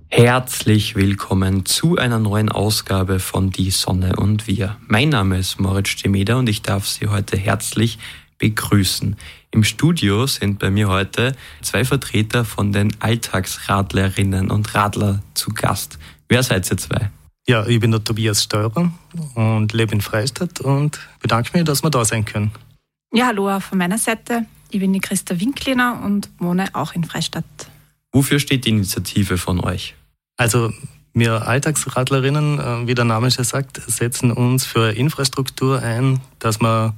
Herzlich willkommen zu einer neuen Ausgabe von Die Sonne und wir. Mein Name ist Moritz Stemmeder und ich darf Sie heute herzlich begrüßen. Im Studio sind bei mir heute zwei Vertreter von den Alltagsradlerinnen und Radler zu Gast. Wer seid ihr zwei? Ja, ich bin der Tobias Steurer und lebe in Freistadt und bedanke mich, dass wir da sein können. Ja, hallo auch von meiner Seite. Ich bin die Christa Winkliner und wohne auch in Freistadt. Wofür steht die Initiative von euch? Also wir Alltagsradlerinnen, wie der Name schon sagt, setzen uns für Infrastruktur ein, dass man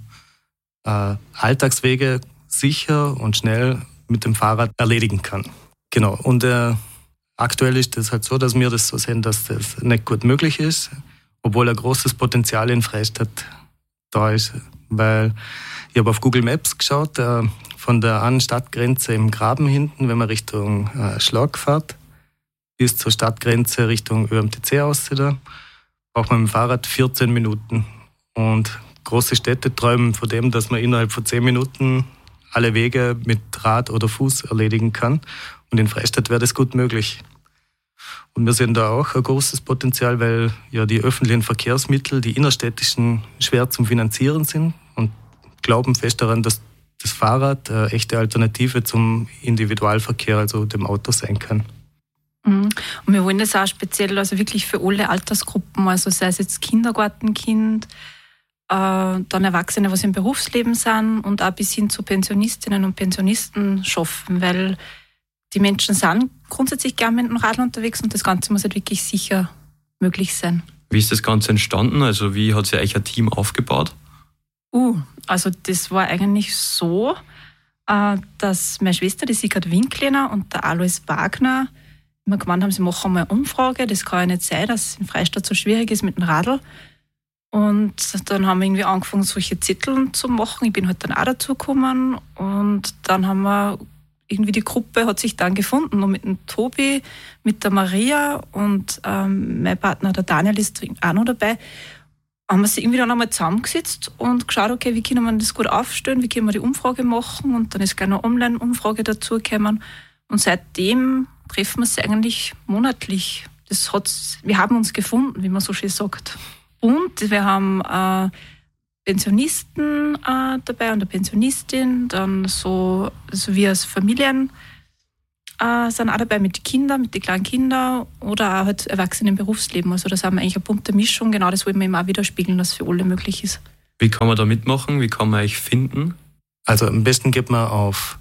Alltagswege sicher und schnell mit dem Fahrrad erledigen kann. Genau. Und aktuell ist es halt so, dass wir das so sehen, dass das nicht gut möglich ist, obwohl ein großes Potenzial in Freistadt da ist. Weil ich habe auf Google Maps geschaut, von der einen Stadtgrenze im Graben hinten, wenn man Richtung Schlag fährt, bis zur Stadtgrenze Richtung ÖMTC aus, da braucht man mit dem Fahrrad 14 Minuten. Und große Städte träumen von dem, dass man innerhalb von 10 Minuten alle Wege mit Rad oder Fuß erledigen kann. Und in Freistadt wäre das gut möglich. Und wir sehen da auch ein großes Potenzial, weil ja die öffentlichen Verkehrsmittel, die innerstädtischen, schwer zum Finanzieren sind und glauben fest daran, dass das Fahrrad eine echte Alternative zum Individualverkehr, also dem Auto, sein kann. Und wir wollen das auch speziell, also wirklich für alle Altersgruppen, also sei es jetzt Kindergartenkind, dann Erwachsene, was im Berufsleben sind und auch bis hin zu Pensionistinnen und Pensionisten schaffen, weil die Menschen sind grundsätzlich gerne mit dem Radl unterwegs und das Ganze muss halt wirklich sicher möglich sein. Wie ist das Ganze entstanden? Also wie hat sich euch ein Team aufgebaut? Also das war eigentlich so, dass meine Schwester, die Sigrid Winkliner und der Alois Wagner immer gemeint haben, sie machen mal eine Umfrage. Das kann ja nicht sein, dass es in Freistadt so schwierig ist mit dem Radl. Und dann haben wir irgendwie angefangen, solche Zettel zu machen. Ich bin halt dann auch dazugekommen und dann haben wir irgendwie die Gruppe hat sich dann gefunden und mit dem Tobi, mit der Maria und mein Partner, der Daniel, ist auch noch dabei, haben wir sie irgendwie dann einmal zusammengesetzt und geschaut, okay, wie können wir das gut aufstellen, wie können wir die Umfrage machen und dann ist gleich eine Online-Umfrage dazugekommen und seitdem treffen wir sie eigentlich monatlich. Wir haben uns gefunden, wie man so schön sagt. Und wir haben Pensionisten dabei und eine Pensionistin, dann so wir als Familien sind auch dabei mit Kindern, mit den kleinen Kindern oder auch halt Erwachsene im Berufsleben. Also das haben wir eigentlich eine bunte Mischung, genau das wollen wir eben auch widerspiegeln, dass es für alle möglich ist. Wie kann man da mitmachen? Wie kann man euch finden? Also am besten geht man auf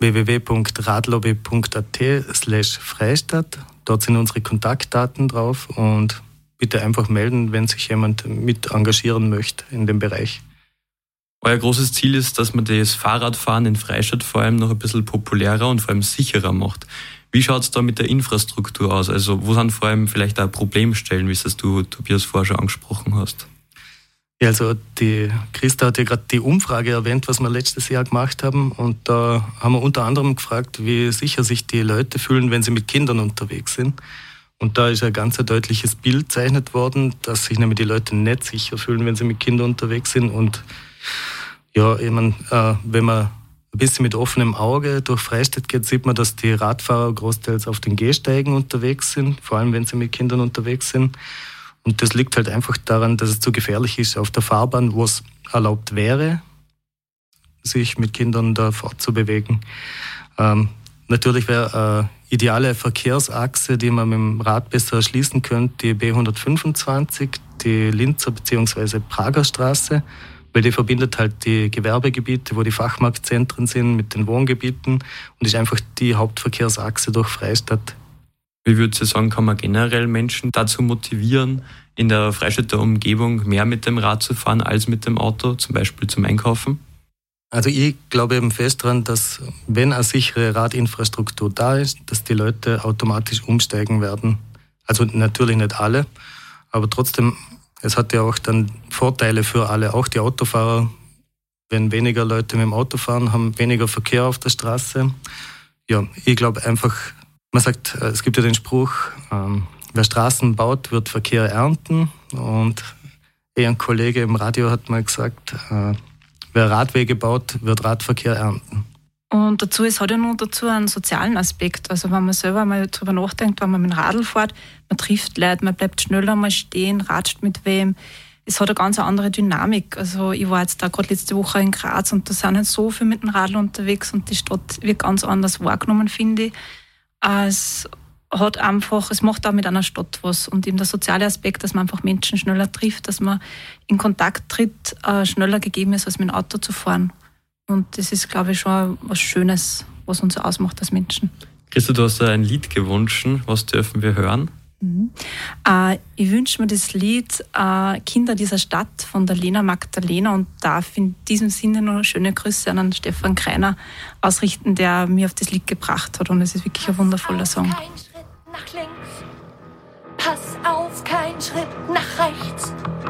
www.radlobby.at/Freistadt. Dort sind unsere Kontaktdaten drauf und bitte einfach melden, wenn sich jemand mit engagieren möchte in dem Bereich. Euer großes Ziel ist, dass man das Fahrradfahren in Freistadt vor allem noch ein bisschen populärer und vor allem sicherer macht. Wie schaut es da mit der Infrastruktur aus? Also wo sind vor allem vielleicht auch Problemstellen, wie es du, Tobias, vorher schon angesprochen hast? Ja, also die Christa hat ja gerade die Umfrage erwähnt, was wir letztes Jahr gemacht haben. Und da haben wir unter anderem gefragt, wie sicher sich die Leute fühlen, wenn sie mit Kindern unterwegs sind. Und da ist ein ganz deutliches Bild gezeichnet worden, dass sich nämlich die Leute nicht sicher fühlen, wenn sie mit Kindern unterwegs sind. Und ja, wenn man ein bisschen mit offenem Auge durch Freistadt geht, sieht man, dass die Radfahrer großteils auf den Gehsteigen unterwegs sind, vor allem wenn sie mit Kindern unterwegs sind. Und das liegt halt einfach daran, dass es zu gefährlich ist auf der Fahrbahn, wo es erlaubt wäre, sich mit Kindern da fortzubewegen. Natürlich wäre eine ideale Verkehrsachse, die man mit dem Rad besser erschließen könnte, die B125, die Linzer bzw. Prager Straße, weil die verbindet halt die Gewerbegebiete, wo die Fachmarktzentren sind, mit den Wohngebieten und ist einfach die Hauptverkehrsachse durch Freistadt. Wie würdest du sagen, kann man generell Menschen dazu motivieren, in der Freistädter Umgebung mehr mit dem Rad zu fahren als mit dem Auto, zum Beispiel zum Einkaufen? Also ich glaube eben fest daran, dass wenn eine sichere Radinfrastruktur da ist, dass die Leute automatisch umsteigen werden. Also natürlich nicht alle, aber trotzdem, es hat ja auch dann Vorteile für alle, auch die Autofahrer. Wenn weniger Leute mit dem Auto fahren, haben weniger Verkehr auf der Straße. Ja, ich glaube einfach, man sagt, es gibt ja den Spruch, wer Straßen baut, wird Verkehr ernten. Und ein Kollege im Radio hat mal gesagt, wer Radwege baut, wird Radverkehr ernten. Und dazu, es hat ja noch dazu einen sozialen Aspekt. Also wenn man selber mal drüber nachdenkt, wenn man mit dem Radl fährt, man trifft Leute, man bleibt schneller mal stehen, ratscht mit wem. Es hat eine ganz andere Dynamik. Also ich war jetzt da gerade letzte Woche in Graz und da sind halt so viele mit dem Radl unterwegs und die Stadt wird ganz anders wahrgenommen, finde ich. Es macht auch mit einer Stadt was. Und eben der soziale Aspekt, dass man einfach Menschen schneller trifft, dass man in Kontakt tritt, schneller gegeben ist, als mit dem Auto zu fahren. Und das ist, glaube ich, schon was Schönes, was uns ausmacht als Menschen. Christa, du hast ein Lied gewünscht. Was dürfen wir hören? Ich wünsche mir das Lied Kinder dieser Stadt von der Lena Magdalena und darf in diesem Sinne noch schöne Grüße an den Stefan Kreiner ausrichten, der mir auf das Lied gebracht hat. Und es ist wirklich ein wundervoller Song. Kein Schritt nach links. Pass auf, kein Schritt nach rechts.